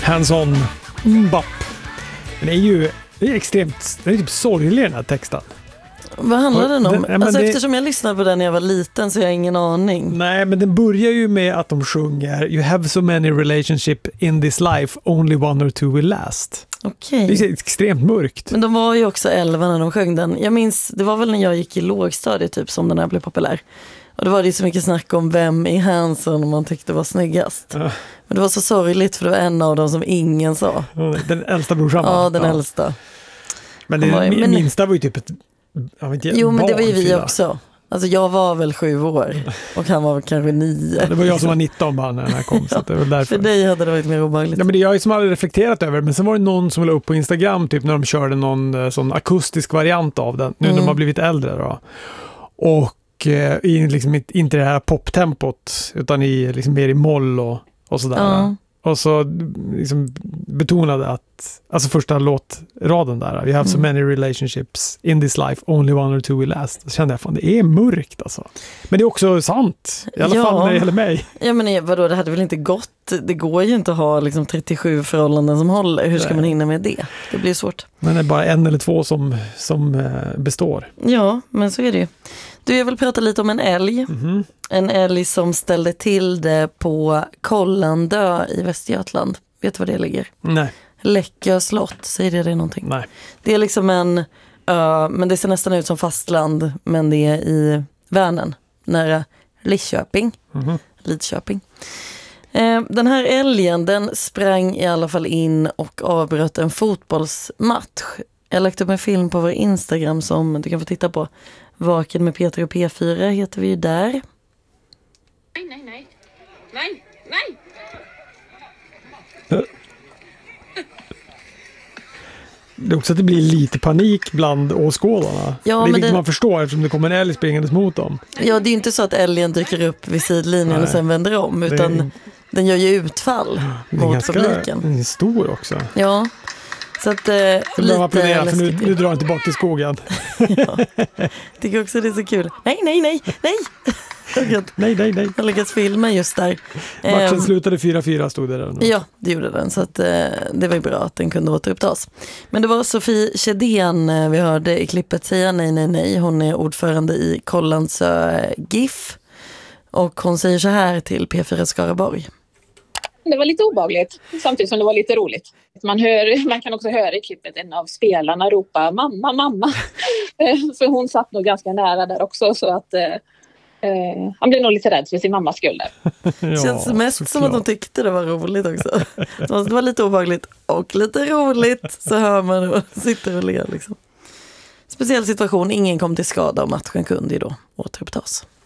Hands-on bap. Den är extremt, den är typ sorglig den här texten. Vad handlar den om? Alltså, eftersom jag lyssnade på den när jag var liten så har jag ingen aning. Nej, men den börjar ju med att de sjunger You have so many relationships in this life, only one or two will last. Okej. Det är extremt mörkt. Men de var ju också 11 när de sjöng den. Jag minns, det var väl när jag gick i lågstadiet typ som den här blev populär. Och det var ju så mycket snack om vem i Hanson man tyckte var snyggast. Men det var så sorgligt för det var en av dem som ingen sa. Den äldsta brorsan. Ja, den äldsta. Men det minsta var ju typ ett jo, men det var ju vi också. Alltså jag var väl 7 år och han var kanske 9. Det var jag som var 19 bara när den här kom. Så det var därför. För dig hade det varit mer obehagligt. Ja, men det är jag som aldrig reflekterat över. Men sen var det någon som la upp på Instagram typ när de körde någon sån akustisk variant av den. Nu när de har blivit äldre då. Och liksom inte det här poptempot utan liksom mer i moll och sådär. Ja. Och så liksom betonade att alltså första låtraden där, we have so many relationships in this life, only one or two will last. Så kände jag, fan det är mörkt alltså. Men det är också sant, i alla fall när det gäller mig. Ja, men vadå, det hade väl inte gått, det går ju inte att ha liksom 37 förhållanden som håller. Hur ska man hinna med det? Det blir svårt. Men det är bara 1 eller 2 som består. Ja, men så är det ju. Du, jag vill prata lite om en älg. Mm-hmm. En älg som ställde till det på Kollandö i Västergötland. Vet du var det ligger? Nej. Läckö slott, säger det någonting? Nej. Det är liksom en men det ser nästan ut som fastland, men det är i Vänern, nära Lidköping. Mm-hmm. Lidköping. Den här älgen, den sprang i alla fall in och avbröt en fotbollsmatch. Jag lagt upp en film på vår Instagram som du kan få titta på. Vaken med Peter och P4 heter vi ju där. Nej. Det är också att det blir lite panik bland åskådarna. Ja, det är vilket man förstår eftersom det kommer en älg springandes mot dem. Ja, det är inte så att älgen dyker upp vid sidlinjen och sen vänder om. Utan den gör ju utfall mot publiken. Den är stor också. Ja. Så att lite applådera, för nu drar han tillbaka till skogen. Ja. Tycker också det är så kul. Nej. Nej. Jag lyckats filma just där. Matchen slutade 4-4 stod det där. Ja, det gjorde den. Så att, det var ju bra att den kunde återupptas. Men det var Sofie Kedén vi hörde i klippet säga nej. Hon är ordförande i Kollandsö GIF. Och hon säger så här till P4 Skaraborg. Det var lite obehagligt, samtidigt som det var lite roligt. Man kan också höra i klippet en av spelarna ropa mamma. För hon satt nog ganska nära där också, så att han blev nog lite rädd för sin mammas skull där. Det känns mest som att de tyckte det var roligt också. Det var lite obehagligt och lite roligt, så hör man och sitter och ler liksom. Speciell situation, ingen kom till skada och matchen kunde ju då återupptas.